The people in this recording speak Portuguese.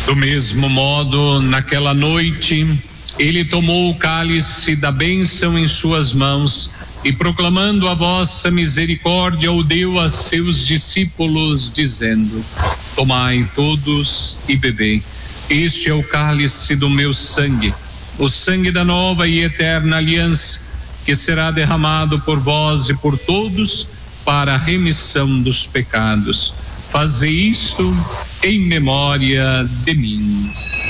Do mesmo modo, naquela noite, ele tomou o cálice da bênção em suas mãos e, proclamando a vossa misericórdia, o deu a seus discípulos, dizendo: tomai todos e bebei. Este é o cálice do meu sangue, o sangue da nova e eterna aliança, que será derramado por vós e por todos para a remissão dos pecados. Fazei isto em memória de mim.